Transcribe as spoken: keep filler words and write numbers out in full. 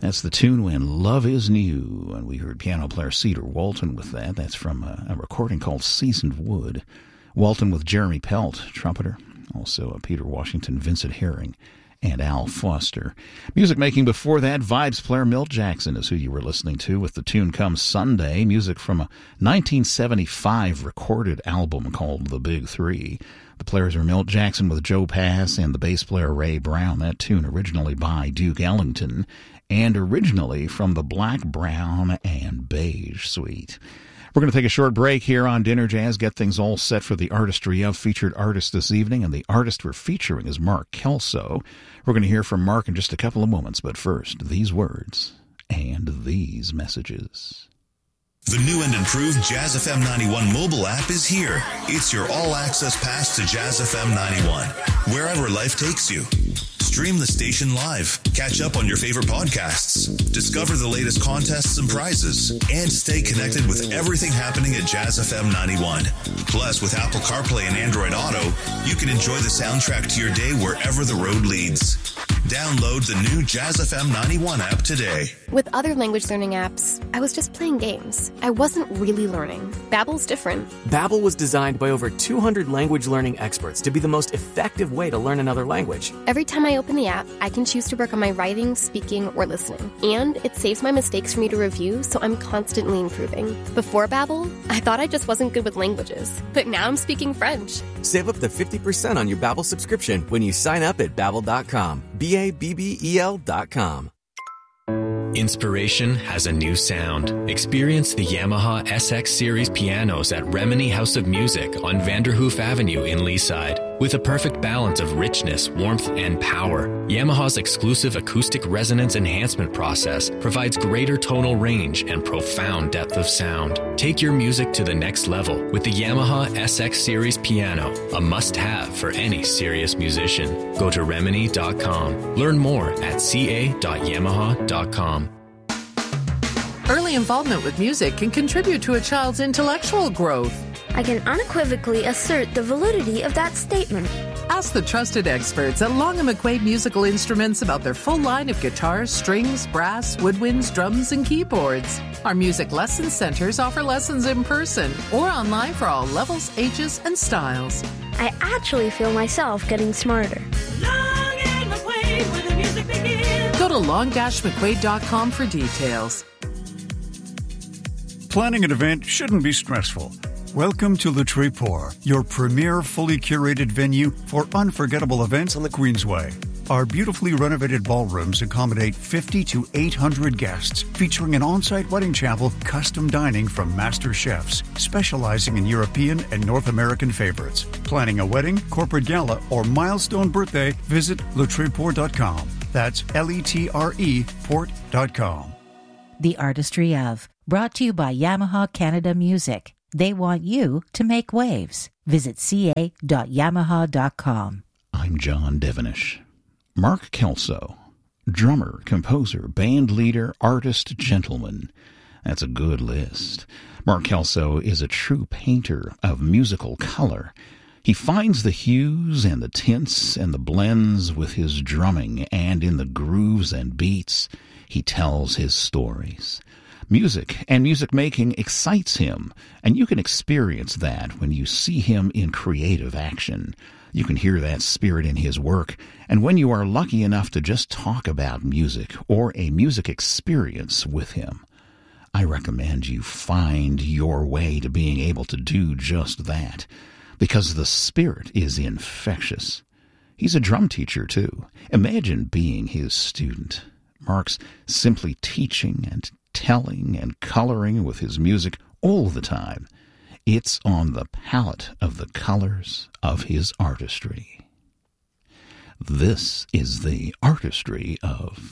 That's the tune When Love Is New, and we heard piano player Cedar Walton with that. That's from a, a recording called Seasoned Wood. Walton with Jeremy Pelt, trumpeter, also uh, Peter Washington, Vincent Herring, and Al Foster. Music making before that, Vibes player Milt Jackson is who you were listening to with the tune Come Sunday, music from a nineteen seventy-five recorded album called The Big Three. The players are Milt Jackson with Joe Pass and the bass player Ray Brown. That tune originally by Duke Ellington and originally from the Black, Brown, and Beige Suite. We're going to take a short break here on Dinner Jazz, get things all set for the Artistry of featured artist this evening, and the artist we're featuring is Mark Kelso. We're going to hear from Mark in just a couple of moments, but first, these words and these messages. The new and improved Jazz F M ninety-one mobile app is here. It's your all-access pass to Jazz F M ninety-one, wherever life takes you. Stream the station live, catch up on your favorite podcasts, discover the latest contests and prizes, and stay connected with everything happening at Jazz F M ninety-one. Plus, with Apple CarPlay and Android Auto, you can enjoy the soundtrack to your day wherever the road leads. Download the new Jazz F M ninety-one app today. With other language learning apps, I was just playing games. I wasn't really learning. Babbel's different. Babbel was designed by over two hundred language learning experts to be the most effective way to learn another language. Every time I open the app, I can choose to work on my writing, speaking, or listening. And it saves my mistakes for me to review, so I'm constantly improving. Before Babbel, I thought I just wasn't good with languages. But now I'm speaking French. Save up to fifty percent on your Babbel subscription when you sign up at babbel dot com. B A B B E L dot com. Inspiration has a new sound. Experience the Yamaha S X Series pianos at Remini House of Music on Vanderhoof Avenue in Leaside. With a perfect balance of richness, warmth, and power, Yamaha's exclusive acoustic resonance enhancement process provides greater tonal range and profound depth of sound. Take your music to the next level with the Yamaha S X Series piano, a must-have for any serious musician. Go to remini dot com. Learn more at c a dot yamaha dot com. Early involvement with music can contribute to a child's intellectual growth. I can unequivocally assert the validity of that statement. Ask the trusted experts at Long and McQuaid Musical Instruments about their full line of guitars, strings, brass, woodwinds, drums, and keyboards. Our music lesson centers offer lessons in person or online for all levels, ages, and styles. I actually feel myself getting smarter. Long and McQuaid, where the music begins. Go to long dash mcquaid dot com for details. Planning an event shouldn't be stressful. Welcome to Le Tréport, your premier fully curated venue for unforgettable events on the Queensway. Our beautifully renovated ballrooms accommodate fifty to eight hundred guests, featuring an on-site wedding chapel, custom dining from master chefs, specializing in European and North American favorites. Planning a wedding, corporate gala, or milestone birthday, visit le tréport dot com. That's L E T R E port dot com. The Artistry of, brought to you by Yamaha Canada Music. They want you to make waves. Visit c a dot yamaha dot com. I'm John Devenish. Mark Kelso, drummer, composer, band leader, artist, gentleman. That's a good list. Mark Kelso is a true painter of musical color. He finds the hues and the tints and the blends with his drumming, and in the grooves and beats, he tells his stories. Music and music making excites him, and you can experience that when you see him in creative action. You can hear that spirit in his work, and when you are lucky enough to just talk about music or a music experience with him, I recommend you find your way to being able to do just that, because the spirit is infectious. He's a drum teacher, too. Imagine being his student. Mark's simply teaching and telling and coloring with his music all the time. It's on the palette of the colors of his artistry. This is the Artistry of